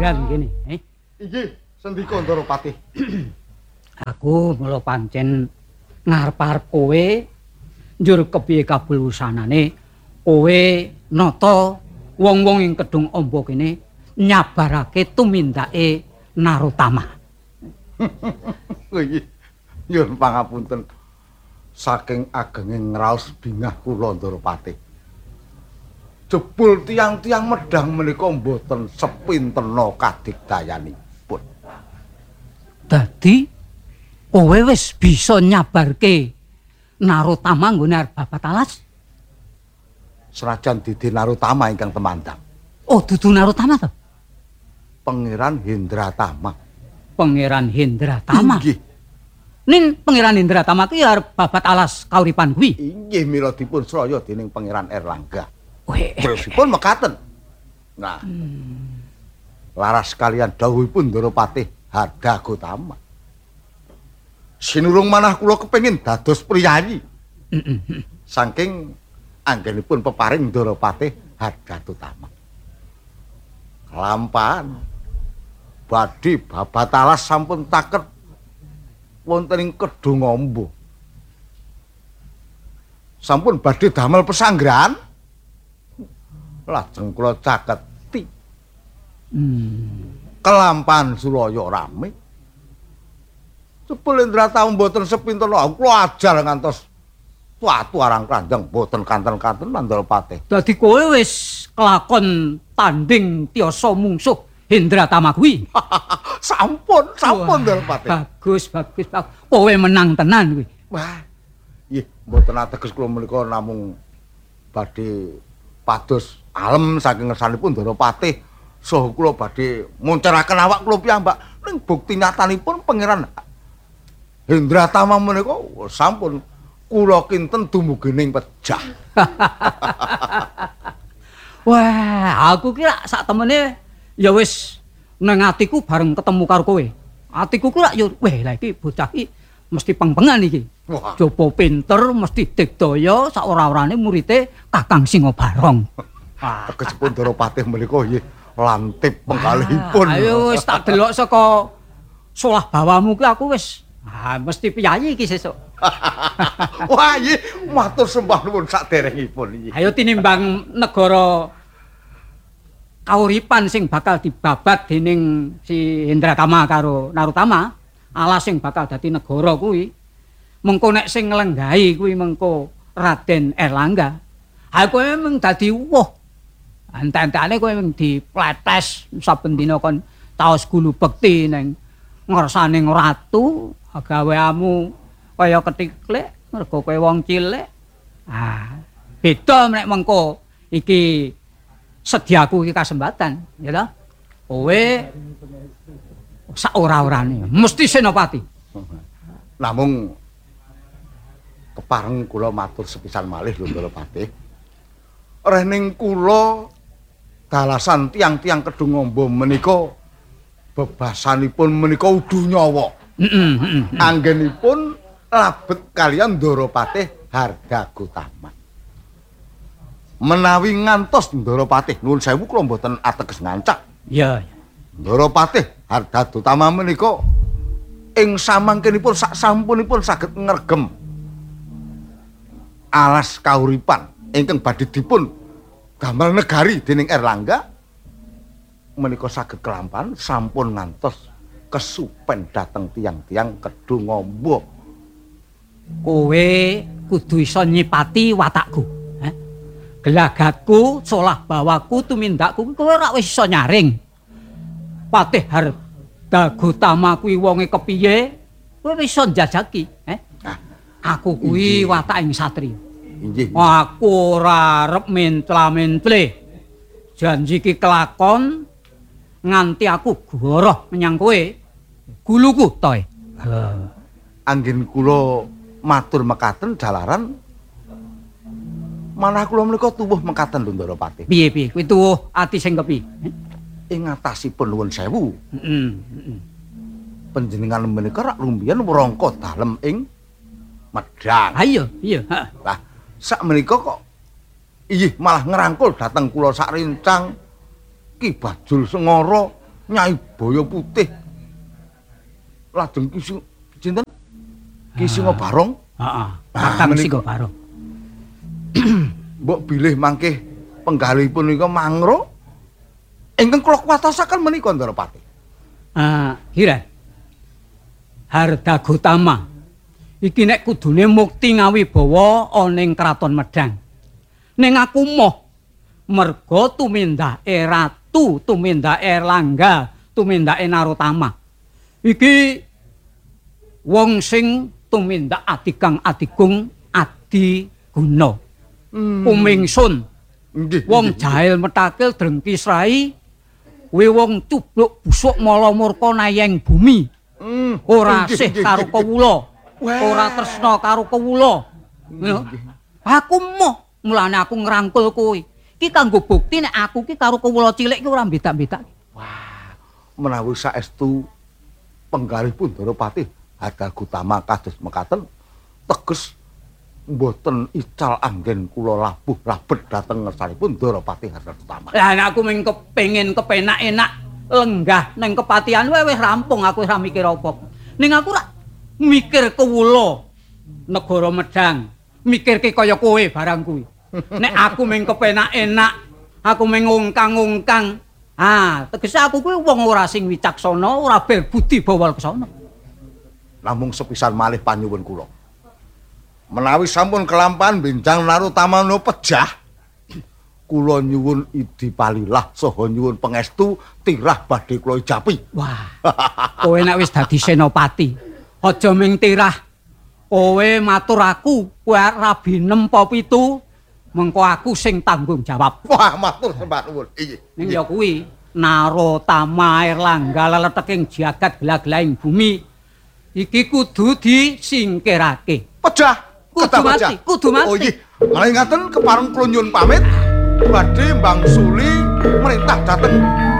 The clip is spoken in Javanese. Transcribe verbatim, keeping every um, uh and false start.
pangeran kene, eh? Inggih, sendika Ndaropati. Aku mula pancen ngarep-arep kowe njur kepiye kabulusanane kowe nata wong-wong ing Kedung Amba kene nyabarake tumindake Narotama. Nggih. Nyuwun pangapunten saking agenging ngraos bingah kula Ndaropati. Jebul tiang-tiang medang menika mboten sepintena kadigdayanipun. Dadi kowe wis bisa nyabarke Narotama nggone arep babat alas? Senajan didi Narotama ingkang temandang. Oh, dudu Narotama to? Pangeran Hendratama. Pangeran Hendratama. Inggih. Nin Pangeran Hendratama ki arep babat alas kauripan kuwi. Inggih mila dipun sraya dening Pangeran Erlangga. Weh, terusipun mekaten. Nah. Hmm. Laras kalian dawuhipun Ndaropati Hardagotama. Sinurung manah kula kepengin dados priyayi. Saking anggenipun peparing Ndaropati Hardagotama. Kelampahan badhe babat alas sampun taket wonten ing Kedung Amba. Sampun badhe damel pesanggrahan. Lajeng kula caketi. Hmm. Kelampahan Suraya rame. Jebul Indratama mboten sepintena kula ajar ngantos watu arang kranjang mboten kanten-kanten Ndaropati. Dadi kowe wis kelakon tanding tiyasa mungsuh Hendratama kuwi. Sampun, sampun Ndaropati. Bagus, bagus, bagus. Kowe menang tenan kuwi. Wah. Nggih, mboten ateges kula menika namung badhe pados alem saking ngersanipun Ndaropati saha kula badhe muncaraken awak kula piyambak ning bukti nyatanipun Pangeran Hendratama menika sampun kula kinten dumugi ning pejah. Wah, aku kira sak temene ya wis nang atiku bareng ketemu karo kowe. Atiku kira ya weh lah iki bocah iki mesti pengpengan iki. Wah, coba pinter mesti digdaya sak ora-orane murite Kakang Singobarong. Ah, tegesipun Ndaropati menika nggih lantip penggalihipun. Ayo wis tak delok saka solah bawamu ki aku wis ah mesti piyayi iki sesuk. Wah, nggih matur sembah nuwun saderengipun iki. Ayo tinimbang negara kauripan sing bakal dibabat dening si Hendratama karo Narotama, alas sing bakal dadi negara kuwi. Mengko nek sing nglenggahi kuwi mengko Raden Erlangga. Ha kowe mung dadi woh. Enten-entene kowe mung dipletes saben dina kon taos gulu bekti ning ngersaning ratu, gaweamu kaya ketiklik mergo kowe wong cilik. Ah, beda nek mengko iki sediaku iki kasempatan, ya ta? Kowe sak ora-orane mesti senopati. Namung kepareng kula matur sepisan malih lho Ndaropati. Rening kula dalasan tiang-tiang Kedung Amba menika bebasanipun menika udu nyawa. Heeh, heeh. Anggenipun labet kalian Ndaropati Hardagotama. Menawi ngantos Ndaropati nuwun sewu kula mboten ateges ngancak. Iya. Ndaropati Hardagotama menika ing samangkenipun sak sampunipun saged ngregem alas kauripan ingkang badhe dipun damel negari dening Erlangga menika saged kelampahan sampun ngantos kesupen dhateng tiang-tiang Kedung Amba. Kowe kudu iso nyipati watakku, eh? Gelagatku, solah bawaku, tumindakku kowe ora wis iso nyaring. Patih Hardagotama kuwi wonge kepiye? Kowe wis iso njajaki, eh? Aku kuwi wataking satriya. Inggih. Aku ora arep mentla-mentle. Janji ki kelakon nganti aku goroh menyang kowe. Guluku toh. Anggen kula matur mekaten jalaran manah kula menika tuwuh mekaten lho Ndaropati. Piye piye kuwi tuwuh ati sing kepi? Ing ngatasipun nuwun sewu. Heeh, heeh. Panjenengan menika rak lumbihan wrangka dalem ing Medang. Ha iya, iya, heeh. Lah, sak menika kok iyih malah ngerangkul dhateng kula sak rincang Ki Bajul Sengara Nyai Boyo Putih. Lajeng Ki sinten? Ki Singobarong. Heeh. Kakang Singobarong. Mbok bilih mangke penggalihipun nika mangro ingkang kula kuwatosaken menika Ndorowati. Ah, Hiran. Harda Gotama. Iki nek kudune mukti ngawibawa ana ing kraton Medang. Ning aku moh merga tumindake ratu, tumindake Erlangga, tumindake Narotama. Iki wong sing tumindak Adikang Adigung Adi Guna. Hmm. Kumingsun. Nggih. Wong jahil metakil drengki srai, kuwi wong cubluk busuk mala murka nayeng bumi. Hmm. Ora sih karo kawula. Ora tresna karo kawula. Aku moh mulane aku ngrangkul kowe. Ki kanggo bukti nek aku ki karo kawula cilik ki ora bedak-bedak. Wah, menawi saestu penggalihipun Ndorowati Harda Gotama kados mekaten teges mboten ical anggen kula labuh labet dhateng ngersanipun Ndorowati Harda Gotama. Lah nek aku mung kepengin kepenak-enak lenggah ning kepatihan wae wis rampung aku ora mikir apa. Ning aku ora mikir kawula negara Medang, mikirke kaya kowe barang kuwi. Nek aku mung kepenak-enak, aku mung ngungkang-ngungkang, ah, tegese aku kuwi wong ora sing wicaksana, ora berbudi bawal kesana. Namung sepisan malih panyuwun kula. Menawi sampun kelampahan benjang Narotama no pejah, kula nyuwun idi palilah saha nyuwun pangestu tirah badhe kula ijapi. Wah, kowe nek wis dadi senopati, aja ming tirah. Kowe matur aku, kowe rabi nem apa pitu, mengko aku sing tanggung jawab. Wah, matur sembah nuwun. Iki. Ning ya kuwi Narotama Erlangga leleteking jagat gelag-gelahing bumi. Iki kudu disingkirake. Pejah, kudu mati, kudu mati. Oh nggih, malah ngaten kepareng kula nyuwun pamit badhe mbangsuli merintah dhateng